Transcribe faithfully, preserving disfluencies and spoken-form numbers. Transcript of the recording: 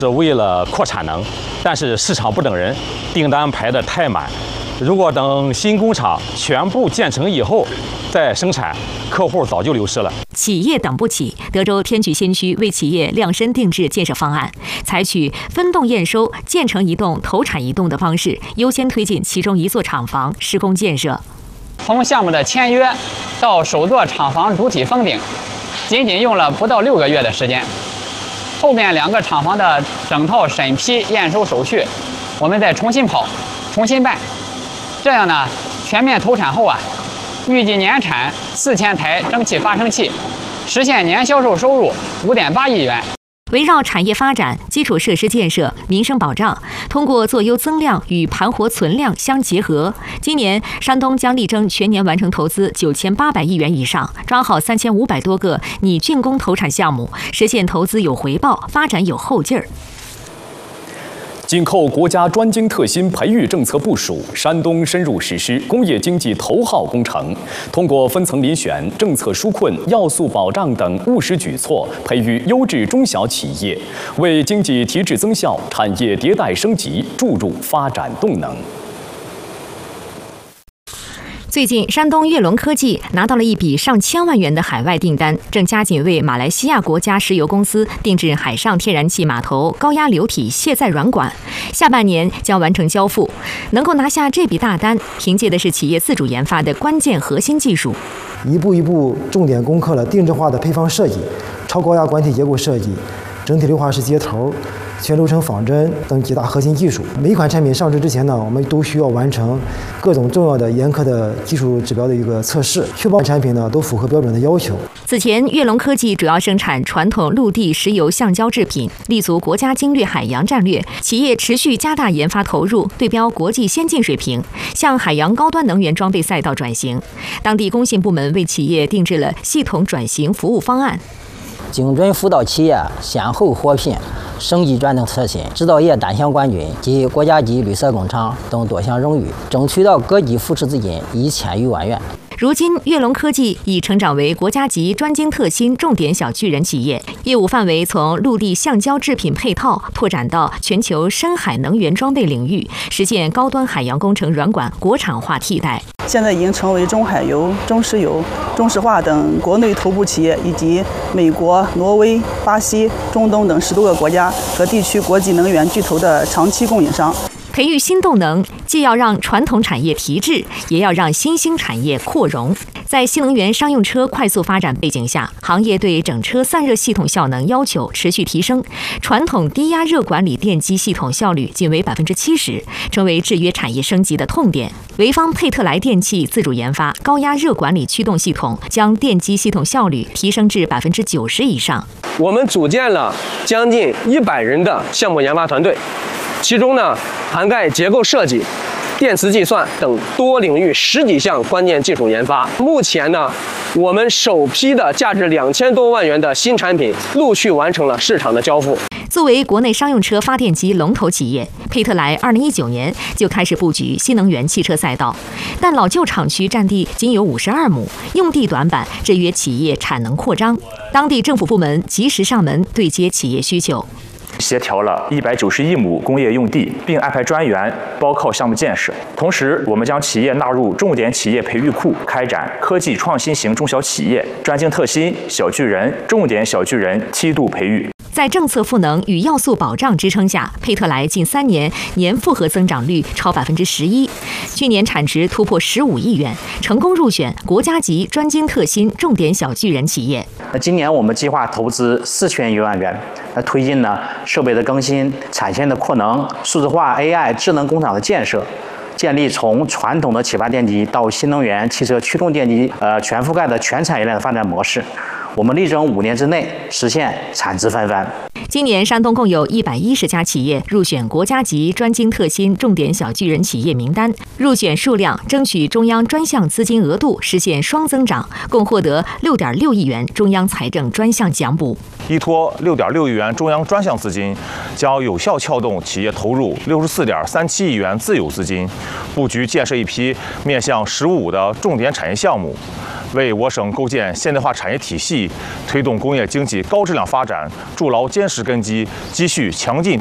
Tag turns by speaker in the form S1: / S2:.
S1: 是为了扩产能，但是市场不等人，订单排得太满。如果等新工厂全部建成以后再生产，客户早就流失了。
S2: 企业等不起，德州天举新区为企业量身定制建设方案，采取分栋验收、建成一栋投产一栋的方式，优先推进其中一座厂房施工建设。
S3: 从项目的签约到首座厂房主体封顶，仅仅用了不到六个月的时间。后面两个厂房的整套审批验收手续，我们再重新跑、重新办。这样呢，全面投产后啊，预计年产四千台蒸汽发生器，实现年销售收入五点八亿元。
S2: 围绕产业发展、基础设施建设、民生保障，通过做优增量与盘活存量相结合，今年山东将力争全年完成投资九千八百亿元以上，抓好三千五百多个拟竣工投产项目，实现投资有回报，发展有后劲儿。
S4: 紧扣国家专精特新培育政策部署，山东深入实施工业经济头号工程，通过分层遴选、政策纾困、要素保障等务实举措，培育优质中小企业，为经济提质增效、产业迭代升级注入发展动能。
S2: 最近，山东跃龙科技拿到了一笔上千万元的海外订单，正加紧为马来西亚国家石油公司定制海上天然气码头高压流体卸载软管，下半年将完成交付。能够拿下这笔大单，凭借的是企业自主研发的关键核心技术。
S5: 一步一步重点攻克了定制化的配方设计、超高压管体结构设计、整体硫化石接头、全流程仿真等几大核心技术。每一款产品上市之前呢，我们都需要完成各种重要的严苛的技术指标的一个测试，确保产品呢都符合标准的要求。
S2: 此前，跃龙科技主要生产传统陆地石油橡胶制品，立足国家经略海洋战略，企业持续加大研发投入，对标国际先进水平，向海洋高端能源装备赛道转型。当地工信部门为企业定制了系统转型服务方案。
S6: 精准辅导企业先后获聘省级专等特新、制造业单项冠军及国家级绿色工厂等多项荣誉，争取到各级扶持资金一千余万元。
S2: 如今，跃龙科技已成长为国家级专精特新重点小巨人企业，业务范围从陆地橡胶制品配套拓展到全球深海能源装备领域，实现高端海洋工程软管国产化替代。
S7: 现在已经成为中海油、中石油、中石化等国内头部企业，以及美国、挪威、巴西、中东等十多个国家和地区国际能源巨头的长期供应商。
S2: 培育新动能，既要让传统产业提质，也要让新兴产业扩容。在新能源商用车快速发展背景下，行业对整车散热系统效能要求持续提升，传统低压热管理电机系统效率仅为百分之七十，成为制约产业升级的痛点。潍坊佩特莱电器自主研发高压热管理驱动系统，将电机系统效率提升至百分之九十以上。
S8: 我们组建了将近一百人的项目研发团队。其中呢，涵盖结构设计、电磁计算等多领域十几项关键技术研发。目前呢，我们首批的价值两千多万元的新产品陆续完成了市场的交付。
S2: 作为国内商用车发电机龙头企业，佩特莱二零一九年就开始布局新能源汽车赛道，但老旧厂区占地仅有五十二亩，用地短板制约企业产能扩张。当地政府部门及时上门对接企业需求。
S9: 协调了一百九十一亩工业用地，并安排专员包靠项目建设。同时，我们将企业纳入重点企业培育库，开展科技创新型中小企业、专精特新、小巨人、重点小巨人梯度培育。
S2: 在政策赋能与要素保障支撑下，佩特莱近三年年复合增长率超百分之十一，去年产值突破十五亿元，成功入选国家级专精特新重点小巨人企业。
S10: 那今年我们计划投资四千余万元，那推进呢设备的更新、产线的扩能、数字化 A I 智能工厂的建设。建立从传统的启发电机到新能源汽车驱动电机呃全覆盖的全产业链的发展模式，我们力争五年之内实现产值翻番。
S2: 今年，山东共有一百一十家企业入选国家级专精特新重点小巨人企业名单，入选数量争取中央专项资金额度实现双增长，共获得六点六亿元中央财政专项奖补。
S11: 依托六点六亿元中央专项资金，将有效撬动企业投入六十四点三七亿元自有资金，布局建设一批面向“十五”的重点产业项目， 为我省构建现代化产业体系、推动工业经济高质量发展筑牢坚实根基，积蓄强劲。